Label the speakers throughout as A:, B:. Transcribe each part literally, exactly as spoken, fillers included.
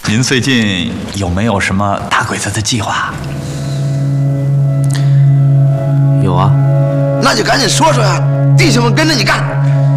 A: 您最近有没有什么打鬼子的计划？
B: 有啊，
C: 那就赶紧说说呀，弟兄们跟着你干。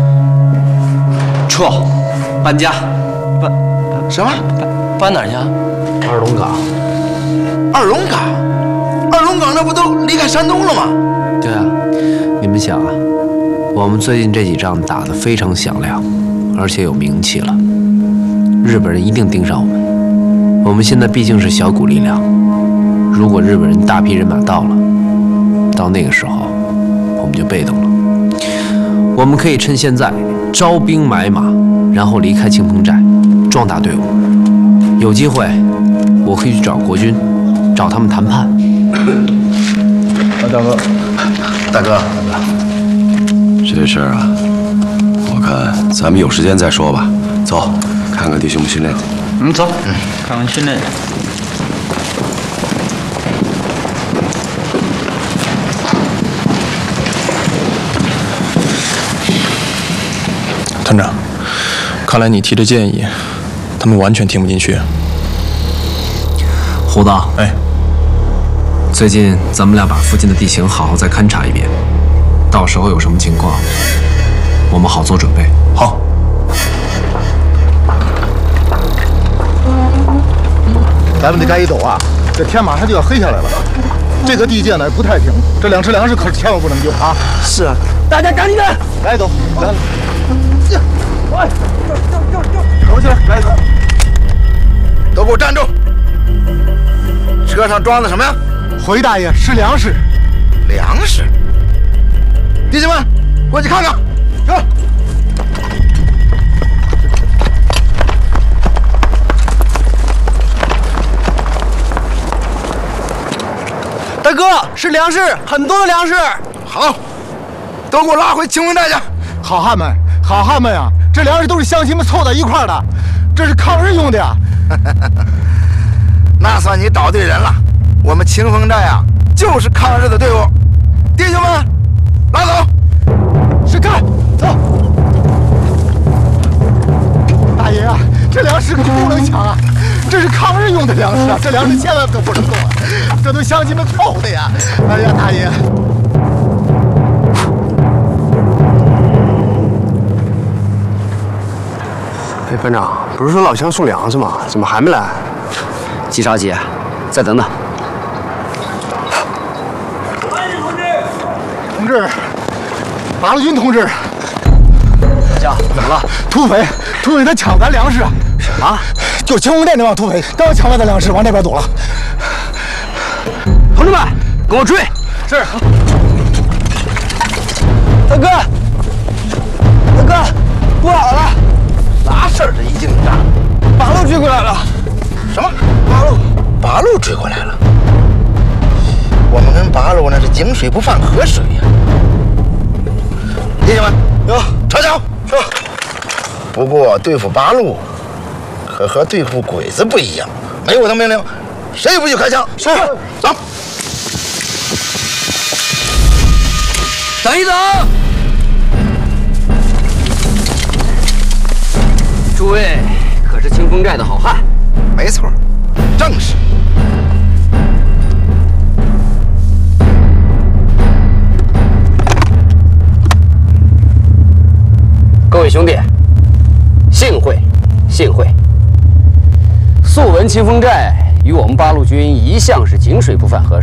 B: 撤，搬家，搬
C: 什么？
B: 搬搬哪儿去啊？二龙岗。
C: 二龙岗？二龙岗那不都离开山东了吗？
B: 对啊，你们想啊，我们最近这几仗打得非常响亮，而且有名气了，日本人一定盯上我们。我们现在毕竟是小股力量，如果日本人大批人马到了，到那个时候，我们就被动了。我们可以趁现在招兵买马，然后离开庆丰寨，壮大队伍。有机会，我可以去找国军，找他们谈判。
C: 啊，大哥，大哥，
D: 这事儿啊，我看咱们有时间再说吧。走，看看弟兄们训练去。
A: 嗯，走，嗯，看看训练。
E: 团长，看来你提的建议，他们完全听不进去。
B: 胡子，
E: 哎，
B: 最近咱们俩把附近的地形好好再勘察一遍，到时候有什么情况，我们好做准备。
E: 好。
F: 咱们得赶紧走啊！这天马上就要黑下来了，这个地界呢不太平，这两车粮食可是千万不能丢啊！
C: 是啊，
F: 大家赶紧的，来走，来，来，就就就就走起来，来走，
C: 都给我站住！车上装的什么呀？
F: 回大爷是粮食，
C: 粮食。弟兄们，过去看看。走。
F: 大哥，是粮食，很多的粮食。
C: 好，都给我拉回清风寨去。
F: 好汉们，好汉们呀！这粮食都是乡亲们凑在一块儿的，这是抗日用的呀。
C: 那算你找对人了。我们清风寨啊，就是抗日的队伍。弟兄们，拉走。
F: 是干，走。大爷啊，这粮食可不能抢啊！这是抗日用的粮食啊，这粮食千万可不能动啊！这都乡亲们凑的呀！哎呀，大爷。
G: 哎，班长，不是说老乡送粮食吗？怎么还没来？
B: 急啥急？再等等。
F: 同志，八路军同志，
B: 大家怎么了？
F: 土匪，土匪他抢咱粮食啊！
B: 什么？
F: 就清风寨那帮土匪刚抢完咱粮食，往那边走了。
B: 同志们，跟我追！
F: 是。大哥，大哥，不好了！
C: 啥事儿？这一惊一乍，
F: 八路追过来了。
C: 什么？八路？八路追过来了？我们跟八路那是井水不犯河水呀、啊！弟兄们，有插脚。是。不过对付八路，可和对付鬼子不一样。没我的命令，谁也不许开枪。是。走。
B: 等一等。诸位可是清风寨的好汉。
C: 没错，正是。
B: 各位兄弟，幸会，幸会。素闻清风寨与我们八路军一向是井水不犯河水。